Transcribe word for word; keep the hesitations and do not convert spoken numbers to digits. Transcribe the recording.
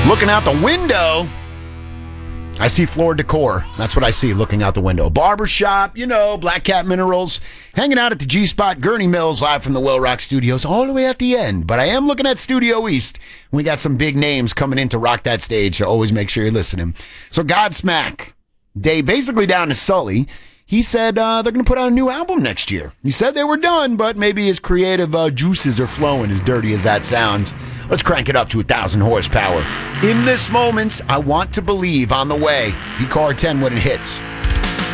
Looking out the window, I see floor decor. That's what I see looking out the window. Barbershop, you know, Black Cat Minerals. Hanging out at the G-Spot, Gurney Mills, live from the Will Rock Studios, all the way at the end. But I am looking at Studio East. We got some big names coming in to rock that stage, so always make sure you're listening. So Godsmack, Day basically down to Sully. He said uh, they're going to put out a new album next year. He said they were done, but maybe his creative uh, juices are flowing, as dirty as that sounds. Let's crank it up to one thousand horsepower. In this moment, I Want to Believe on the way. Be car ten when it hits.